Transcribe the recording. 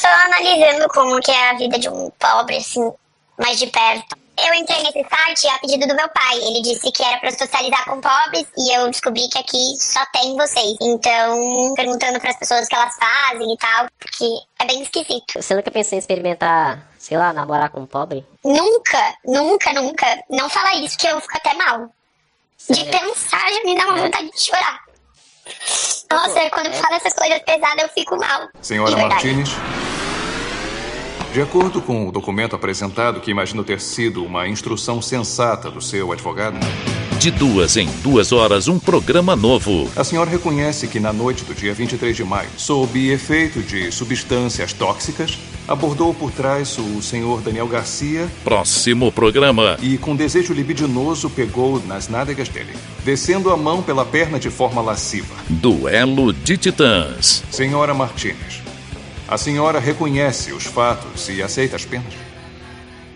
só analisando como que é a vida de um pobre, assim, mais de perto. Eu entrei nesse site a pedido do meu pai. Ele disse que era pra socializar com pobres e eu descobri que aqui só tem vocês. Então, perguntando pras pessoas o que elas fazem e tal, porque é bem esquisito. Você nunca pensou em experimentar, sei lá, namorar com um pobre? Nunca. Não fala isso que eu fico até mal. De pensar já me dá uma vontade de chorar. Nossa, quando fala essas coisas pesadas eu fico mal. Senhora Martínez, de acordo com o documento apresentado, que imagino ter sido uma instrução sensata do seu advogado, de 2 em 2 horas, um programa novo. A senhora reconhece que na noite do dia 23 de maio, sob efeito de substâncias tóxicas, abordou por trás o senhor Daniel Garcia. Próximo programa. E com desejo libidinoso pegou nas nádegas dele, descendo a mão pela perna de forma lasciva. Duelo de Titãs. Senhora Martínez, a senhora reconhece os fatos e aceita as penas?